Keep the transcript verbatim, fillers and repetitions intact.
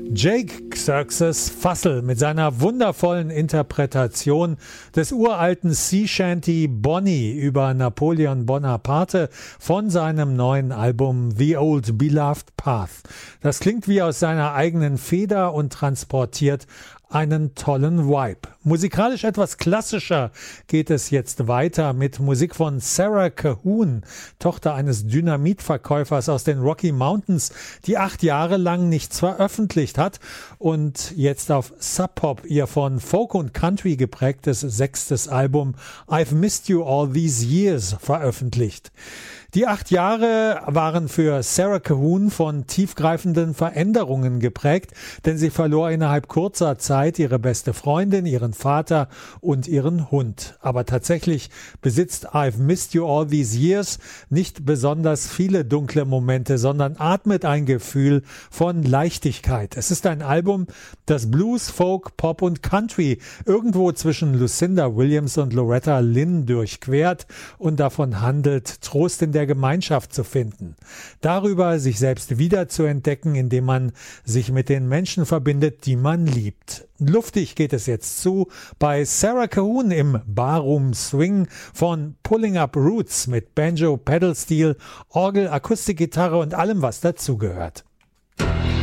Jake Xerxes Fussell mit seiner wundervollen Interpretation des uralten Sea Shanty Bonnie über Napoleon Bonaparte von seinem neuen Album The Old Beloved Path. Das klingt wie aus seiner eigenen Feder und transportiert einen tollen Vibe. Musikalisch etwas klassischer geht es jetzt weiter mit Musik von Sarah Cahoon, Tochter eines Dynamitverkäufers aus den Rocky Mountains, die acht Jahre lang nichts veröffentlicht hat und jetzt auf Sub Pop ihr von Folk und Country geprägtes sechstes Album I've Missed You All These Years veröffentlicht. Die acht Jahre waren für Sarah Cahoon von tiefgreifenden Veränderungen geprägt, denn sie verlor innerhalb kurzer Zeit ihre beste Freundin, ihren Vater und ihren Hund. Aber tatsächlich besitzt I've Missed You All These Years nicht besonders viele dunkle Momente, sondern atmet ein Gefühl von Leichtigkeit. Es ist ein Album, das Blues, Folk, Pop und Country irgendwo zwischen Lucinda Williams und Loretta Lynn durchquert und davon handelt, Trost in der Gemeinschaft zu finden. Darüber, sich selbst wiederzuentdecken, indem man sich mit den Menschen verbindet, die man liebt. Luftig geht es jetzt zu bei Sarah Cahoon im Barroom Swing von Pulling Up Roots mit Banjo, Pedal Steel, Orgel, Akustikgitarre und allem, was dazugehört.